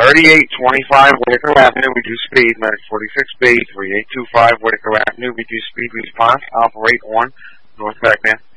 3825 Whitaker Avenue, reduce speed. Medic 46B, 3825 Whitaker Avenue, reduce speed response. Operate on North Bagman.